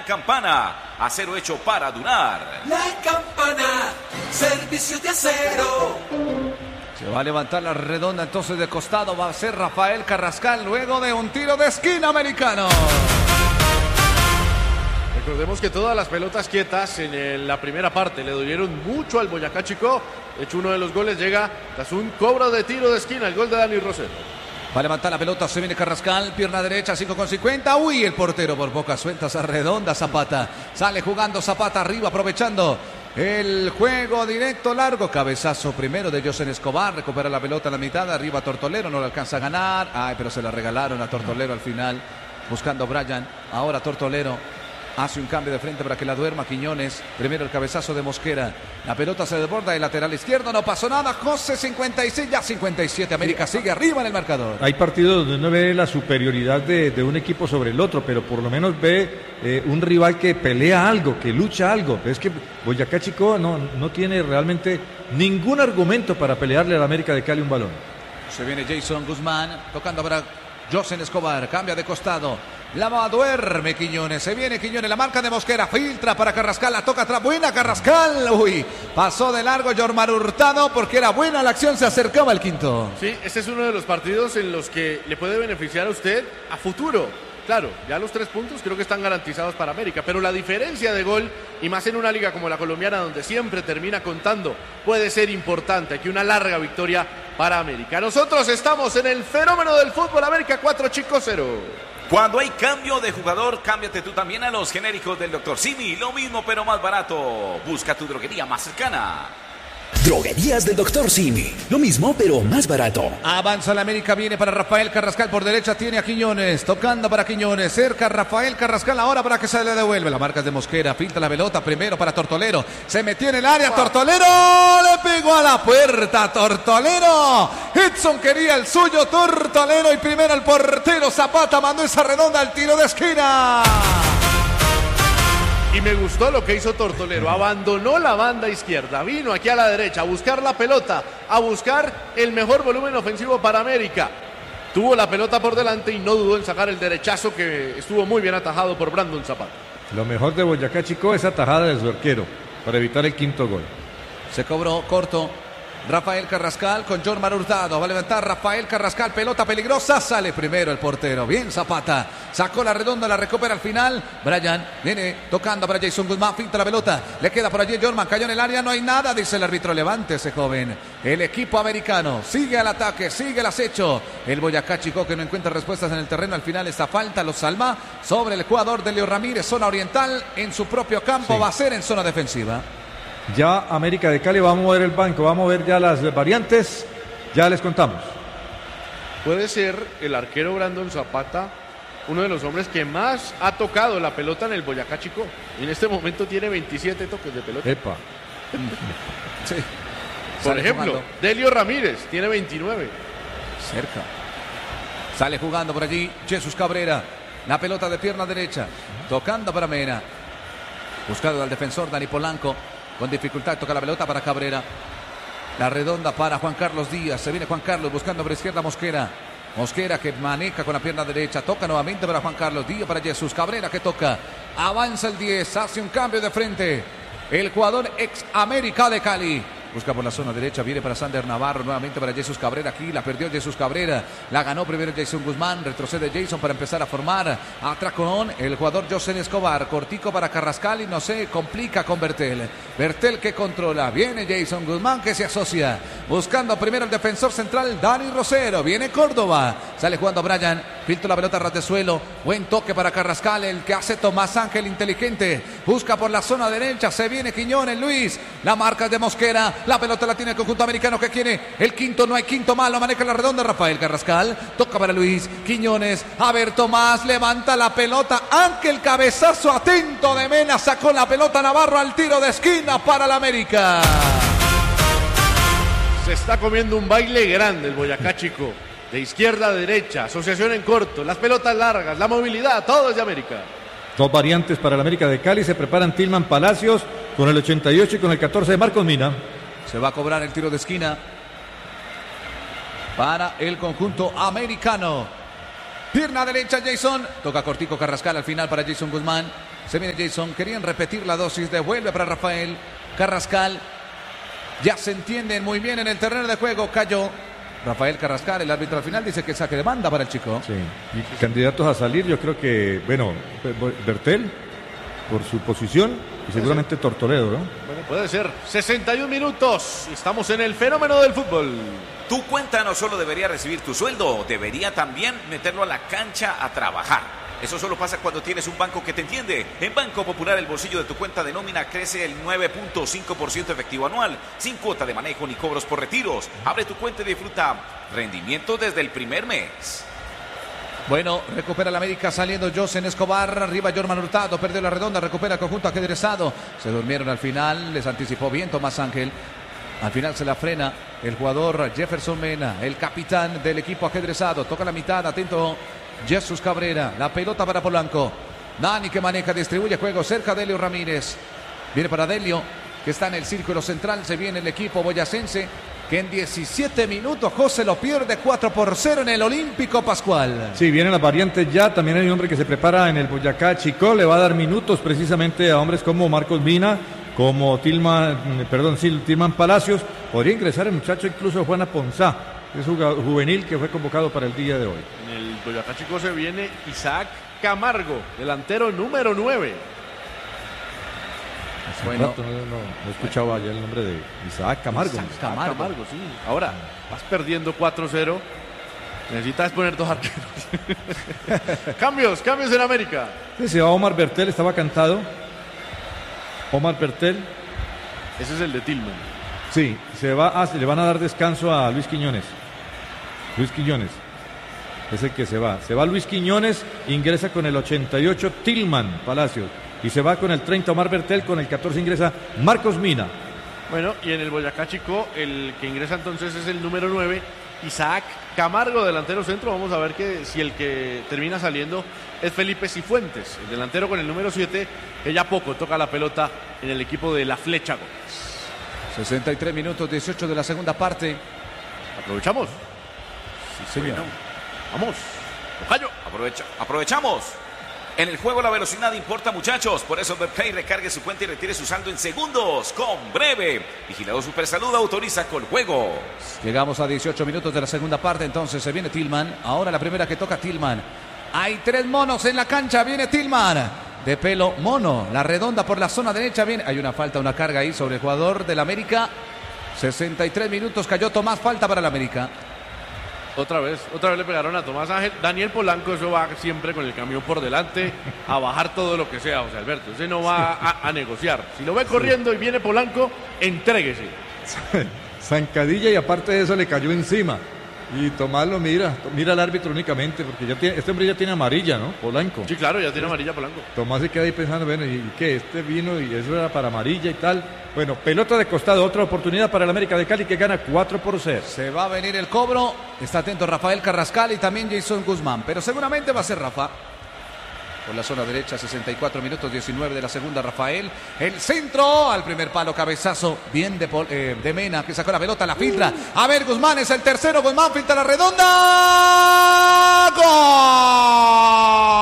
La Campana, acero hecho para durar. La Campana, servicios de acero. Se va a levantar la redonda entonces de costado. Va a ser Rafael Carrascal luego de un tiro de esquina americano. Recordemos que todas las pelotas quietas en la primera parte le dolieron mucho al Boyacá Chicó. De hecho, uno de los goles llega tras un cobro de tiro de esquina, el gol de Dani Rosero. Va a levantar la pelota, se viene Carrascal, pierna derecha, 5,50. Uy, el portero por boca suelta, esa redonda Zapata. Sale jugando Zapata arriba, aprovechando el juego directo largo. Cabezazo primero de Josen Escobar, recupera la pelota a la mitad, arriba Tortolero, no le alcanza a ganar. Ay, pero se la regalaron a Tortolero al final, buscando Brian. Ahora Tortolero hace un cambio de frente para que la duerma Quiñones. Primero el cabezazo de Mosquera. La pelota se desborda, el lateral izquierdo. No pasó nada. José 56, ya 57. América sigue arriba en el marcador. Hay partidos donde uno ve la superioridad de un equipo sobre el otro, pero por lo menos ve un rival que pelea algo, que lucha algo. Es que Boyacá Chicó no tiene realmente ningún argumento para pelearle al América de Cali un balón. Se viene Jason Guzmán tocando para Josen Escobar. Cambia de costado. La duerme Quiñones, se viene Quiñones, la marca de Mosquera, filtra para Carrascal, la toca atrás, buena Carrascal, uy, pasó de largo Jormar Hurtado porque era buena la acción, se acercaba el quinto. Sí, este es uno de los partidos en los que le puede beneficiar a usted a futuro. Claro, ya los 3 puntos creo que están garantizados para América, pero la diferencia de gol, y más en una liga como la colombiana donde siempre termina contando, puede ser importante, aquí una larga victoria para América. Nosotros estamos en el fenómeno del fútbol, América 4, Chicó 0. Cuando hay cambio de jugador, cámbiate tú también a los genéricos del Dr. Simi. Lo mismo pero más barato. Busca tu droguería más cercana. Droguerías del Dr. Simi. Lo mismo, pero más barato. Avanza la América, viene para Rafael Carrascal. Por derecha tiene a Quiñones. Tocando para Quiñones. Cerca Rafael Carrascal ahora para que se le devuelve. La marca es de Mosquera. Filtra la pelota primero para Tortolero. Se metió en el área. Tortolero le pegó a la puerta. Tortolero. Edson quería el suyo. Tortolero y primero el portero Zapata mandó esa redonda al tiro de esquina. Y me gustó lo que hizo Tortolero, abandonó la banda izquierda, vino aquí a la derecha a buscar la pelota, a buscar el mejor volumen ofensivo para América. Tuvo la pelota por delante y no dudó en sacar el derechazo que estuvo muy bien atajado por Brandon Zapata. Lo mejor de Boyacá Chicó es atajada de su arquero para evitar el quinto gol. Se cobró corto. Rafael Carrascal con Jormar Hurtado. Va a levantar Rafael Carrascal. Pelota peligrosa. Sale primero el portero. Bien Zapata. Sacó la redonda. La recupera al final. Brian viene tocando para Jason Guzmán. Finta la pelota. Le queda por allí Jorman. Cayó en el área. No hay nada. Dice el árbitro. Levántese, joven. El equipo americano sigue al ataque. Sigue el acecho. El Boyacá Chicó que no encuentra respuestas en el terreno. Al final esta falta lo salva sobre el jugador de Leo Ramírez. Zona oriental. En su propio campo. Sí. Va a ser en zona defensiva. Ya América de Cali va a mover el banco, va a mover ya las variantes, ya les contamos. Puede ser el arquero Brandon Zapata uno de los hombres que más ha tocado la pelota en el Boyacá Chicó. En este momento tiene 27 toques de pelota. Epa. Sí. Por ejemplo, jugando. Delio Ramírez tiene 29. Cerca. Sale jugando por allí Jesús Cabrera. La pelota de pierna derecha. Tocando para Mena. Buscado al defensor Dani Polanco. Con dificultad toca la pelota para Cabrera. La redonda para Juan Carlos Díaz. Se viene Juan Carlos buscando por izquierda Mosquera. Mosquera que maneja con la pierna derecha. Toca nuevamente para Juan Carlos Díaz, para Jesús Cabrera que toca. Avanza el 10. Hace un cambio de frente. El jugador ex América de Cali. Busca por la zona derecha, viene para Sander Navarro, nuevamente para Jesús Cabrera, aquí la perdió Jesús Cabrera, la ganó primero Jason Guzmán, retrocede Jason para empezar a formar atracón, el jugador Josen Escobar, cortico para Carrascal y no se complica con Bertel, Bertel que controla, viene Jason Guzmán que se asocia, buscando primero el defensor central Dani Rosero, viene Córdoba, sale jugando Brian, filtra la pelota a ras de suelo, buen toque para Carrascal, el que hace Tomás Ángel inteligente, busca por la zona derecha, se viene Quiñones, Luis, la marca es de Mosquera, la pelota la tiene el conjunto americano que quiere el quinto, no hay quinto más, lo maneja la redonda Rafael Carrascal, toca para Luis, Quiñones, a ver Tomás, levanta la pelota, aunque el cabezazo atento de Mena, sacó la pelota Navarro al tiro de esquina para la América. Se está comiendo un baile grande el Boyacá Chicó, de izquierda a derecha, asociación en corto, las pelotas largas, la movilidad, todo es de América. Dos variantes para el América de Cali, se preparan Tillman Palacios con el 88 y con el 14 de Marcos Mina. Se va a cobrar el tiro de esquina para el conjunto americano. Pierna derecha Jason. Toca cortico Carrascal al final para Jason Guzmán. Se viene Jason. Querían repetir la dosis. Devuelve para Rafael Carrascal. Ya se entienden muy bien en el terreno de juego. Cayó Rafael Carrascal. El árbitro al final dice que saque de banda para el chico. Sí. Y candidatos a salir, yo creo que, bueno, Bertel, por su posición, y seguramente Tortoredo, ¿no? Bueno, puede ser. 61 minutos. Estamos en el fenómeno del fútbol. Tu cuenta no solo debería recibir tu sueldo, debería también meterlo a la cancha a trabajar. Eso solo pasa cuando tienes un banco que te entiende. En Banco Popular el bolsillo de tu cuenta de nómina crece el 9.5% efectivo anual, sin cuota de manejo ni cobros por retiros. Abre tu cuenta y disfruta rendimiento desde el primer mes. Bueno, recupera la América saliendo Josen Escobar, arriba Jorman Hurtado, perdió la redonda, recupera el conjunto ajedrezado. Se durmieron al final, les anticipó bien Tomás Ángel. Al final se la frena el jugador Jefferson Mena, el capitán del equipo ajedrezado. Toca la mitad, atento Jesús Cabrera, la pelota para Polanco. Dani que maneja, distribuye juego cerca de Delio Ramírez. Viene para Delio, que está en el círculo central. Se viene el equipo boyacense, que en 17 minutos José lo pierde 4-0 en el Olímpico Pascual. Sí, vienen las variantes ya. También hay un hombre que se prepara en el Boyacá Chicó. Le va a dar minutos precisamente a hombres como Marcos Mina, como Tilman Palacios. Podría ingresar el muchacho incluso Juana Ponzá, que es juvenil que fue convocado para el día de hoy. En el Boyacá Chico se viene Isaac Camargo, delantero número 9. Bueno, no escuchaba ya el nombre de Isaac Camargo. Isaac Camargo, sí. Ahora, vas perdiendo 4-0. Necesitas poner 2 arqueros. Cambios en América. Sí, se va Omar Bertel, estaba cantado. Omar Bertel. Ese es el de Tillman. Sí, le van a dar descanso a Luis Quiñones. Luis Quiñones es el que se va. Se va Luis Quiñones, ingresa con el 88 Tillman Palacios. Y se va con el 30 Omar Bertel, con el 14 ingresa Marcos Mina. Bueno, y en el Boyacá Chico, el que ingresa entonces es el número 9, Isaac Camargo, delantero centro. Vamos a ver si el que termina saliendo es Felipe Cifuentes, el delantero con el número 7, que ya poco toca la pelota en el equipo de la Flecha Gómez. 63 minutos, 18 de la segunda parte. ¿Aprovechamos? Sí, señor. Bueno, vamos. Tocayo. Aprovechamos. En el juego la velocidad importa, muchachos. Por eso Betplay recargue su cuenta y retire su saldo en segundos con Breve. Vigilado Supersalud autoriza con juegos. Llegamos a 18 minutos de la segunda parte. Entonces se viene Tillman. Ahora la primera que toca Tillman. Hay 3 monos en la cancha. Viene Tillman. De pelo mono. La redonda por la zona derecha. Viene. Hay una falta, una carga ahí sobre el jugador del América. 63 minutos. Cayó Tomás. Falta para el América. Otra vez le pegaron a Tomás Ángel. Daniel Polanco, eso va siempre con el camión por delante a bajar todo lo que sea. O sea, Alberto, ese no va a negociar. Si lo ve corriendo y viene Polanco, entréguese. Zancadilla, y aparte de eso le cayó encima. Y Tomás lo mira al árbitro únicamente, porque este hombre ya tiene amarilla, ¿no? Polanco. Sí, claro, ya tiene amarilla Polanco. Tomás se queda ahí pensando, bueno, ¿y qué? Este vino y eso era para amarilla y tal. Bueno, pelota de costado, otra oportunidad para el América de Cali, que gana 4-0. Se va a venir el cobro. Está atento Rafael Carrascal y también Jason Guzmán. Pero seguramente va a ser Rafa. Por la zona derecha, 64 minutos, 19 de la segunda, Rafael. El centro, al primer palo, cabezazo, bien de Mena, que sacó la pelota, la filtra. A ver, Guzmán es el tercero, Guzmán filtra la redonda. ¡Gol!